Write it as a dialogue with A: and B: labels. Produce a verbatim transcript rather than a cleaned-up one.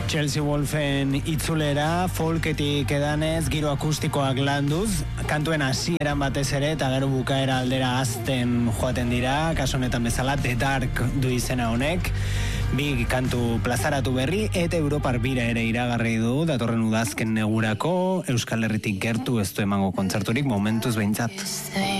A: Chelsea Wolfen itzulera, folketik edanez, giro akustikoak landuz, kantuen hasieran batez ere, eta gero bukaera aldera azten joaten dira, kaso honetan bezala, The Dark du izena honek, bi kantu plazaratu berri, eta Europar bira ere iragarri du, datorren udazken negurako, Euskal Herritik gertu ez du emango kontzerturik, momentuz behintzat.